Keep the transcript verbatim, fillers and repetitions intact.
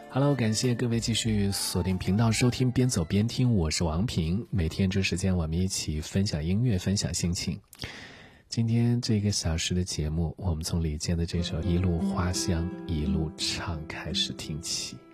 Hello， 感谢各位继续锁定频道收听边走边听，我是王平。每天这时间我们一起分享音乐，分享心情。今天这个小时的节目，我们从李健的这首《一路花香一路唱》开始听起。